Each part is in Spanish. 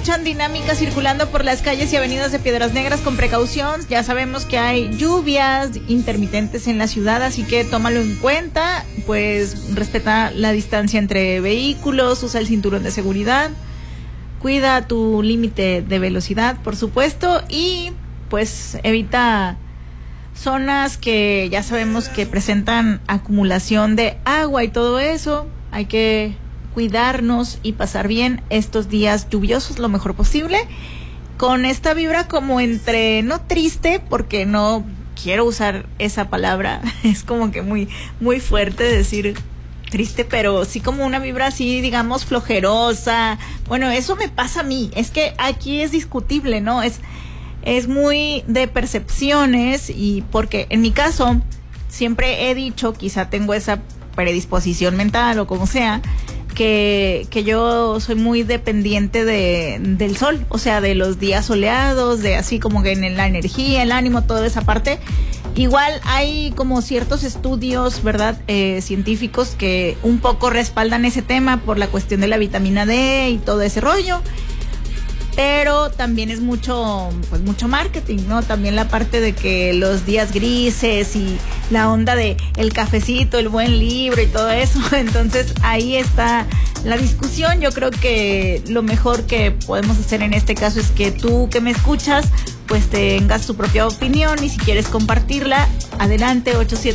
escuchan Dinámica circulando por las calles y avenidas de Piedras Negras con precaución. Ya sabemos que hay lluvias intermitentes en la ciudad, así que tómalo en cuenta. Pues respeta la distancia entre vehículos, usa el cinturón de seguridad, cuida tu límite de velocidad, por supuesto, y pues evita zonas que ya sabemos que presentan acumulación de agua y todo eso. Hay que cuidarnos y pasar bien estos días lluviosos lo mejor posible, con esta vibra como entre, no triste, porque no quiero usar esa palabra, es como que muy, muy fuerte decir triste, pero sí como una vibra así, digamos, flojerosa. Bueno, eso me pasa a mí, es que aquí es discutible, ¿no? Es muy de percepciones, y porque en mi caso siempre he dicho, quizá tengo esa predisposición mental o como sea, que yo soy muy dependiente del sol, o sea, de los días soleados, de así como que en la energía, el ánimo, toda esa parte. Igual hay como ciertos estudios, ¿verdad? Científicos que un poco respaldan ese tema por la cuestión de la vitamina D y todo ese rollo. Pero también es mucho marketing, ¿no? También la parte de que los días grises y la onda de el cafecito, el buen libro y todo eso. Entonces ahí está la discusión. Yo creo que lo mejor que podemos hacer en este caso es que tú que me escuchas, pues tengas tu propia opinión, y si quieres compartirla, adelante,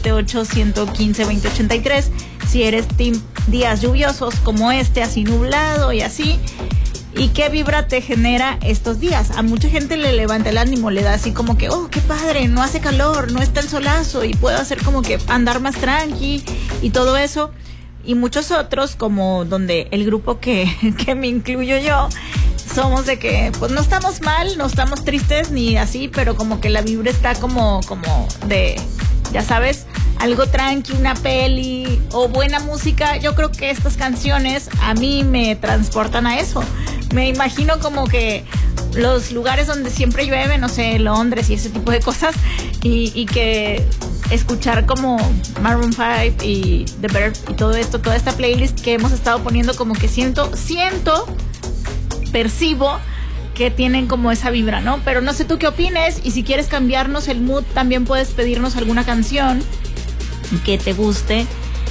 878-115-2083. Si eres team días lluviosos como este, así nublado y así. ¿Y qué vibra te genera estos días? A mucha gente le levanta el ánimo, le da así como que, oh, qué padre, no hace calor, no está el solazo y puedo hacer como que andar más tranqui y todo eso. Y muchos otros, como donde el grupo que me incluyo yo, somos de que, pues no estamos mal, no estamos tristes ni así, pero como que la vibra está como de, ya sabes, algo tranqui, una peli o buena música. Yo creo que estas canciones a mí me transportan a eso. Me imagino como que los lugares donde siempre llueve, no sé, Londres y ese tipo de cosas, y que escuchar como Maroon 5 y The Verve y todo esto, toda esta playlist que hemos estado poniendo, como que percibo que tienen como esa vibra, ¿no? Pero no sé tú qué opines, y si quieres cambiarnos el mood, también puedes pedirnos alguna canción que te guste,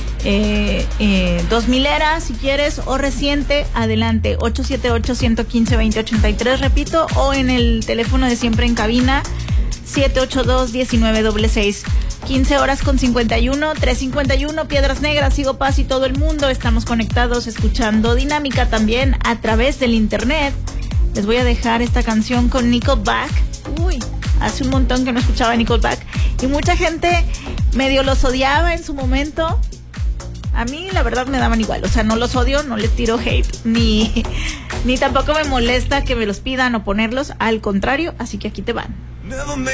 2000era si quieres, o reciente, adelante, 878-115-2083, repito, o en el teléfono de siempre en cabina, 782-1966. 15 horas con 51, 351, Piedras Negras, Sigo Paz y todo el mundo. Estamos conectados escuchando Dinámica también a través del internet. Les voy a dejar esta canción con Nickelback. Uy, hace un montón que no escuchaba Nickelback, y mucha gente medio los odiaba en su momento. A mí la verdad me daban igual, o sea, no los odio, no les tiro hate, ni tampoco me molesta que me los pidan o ponerlos, al contrario, así que aquí te van.